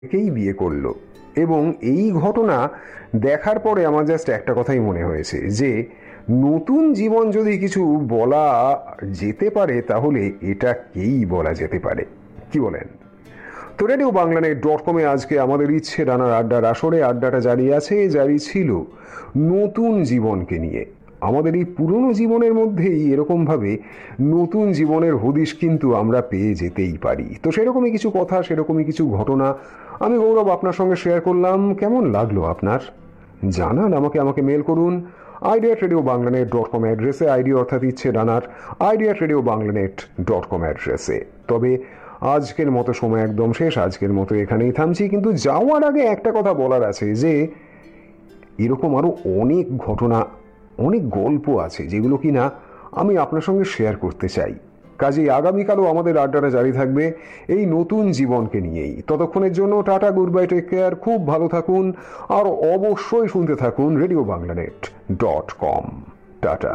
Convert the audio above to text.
কেই বিয়ে করলো। এবং এই ঘটনা দেখার পরে আমার জাস্ট একটা কথাই মনে হয়েছে যে নতুন জীবন যদি কিছু বলা যেতে পারে তাহলে এটাকেই বলা যেতে পারে। কি বলেন? তো রেডিও বাংলানেট.com-এ আজকে আমাদের ইচ্ছে রানার আড্ডার আসরে আড্ডাটা জারি আছে, জারি ছিল নতুন জীবনকে নিয়ে। আমাদের এই পুরনো জীবনের মধ্যেই এরকমভাবে নতুন জীবনের হদিশ কিন্তু আমরা পেয়ে যেতেই পারি। তো সেরকমই কিছু কথা, সেরকমই কিছু ঘটনা আমি গৌরব আপনার সঙ্গে শেয়ার করলাম। কেমন লাগলো আপনার? জানান আমাকে মেল করুন idea@radioBanglanet.com অ্যাড্রেসে, আইডি অর্থাৎ ইচ্ছে রানার idea@radioBanglanet.com অ্যাড্রেসে। তবে আজকের মতো সময় একদম শেষ, আজকের মতো এখানেই থামছি। কিন্তু যাওয়ার আগে একটা কথা বলার আছে যে এরকম আরো অনেক ঘটনা, অনেক গল্প আছে যেগুলো কিনা আমি আপনার সঙ্গে শেয়ার করতে চাই। কাজেই আগামীকালও আমাদের আড্ডাটা জারি থাকবে এই নতুন জীবনকে নিয়েই। ততক্ষণের জন্য tata, good bye, take care, খুব ভালো থাকুন আর অবশ্যই শুনতে থাকুন রেডিও বাংলানেট.com। টাটা।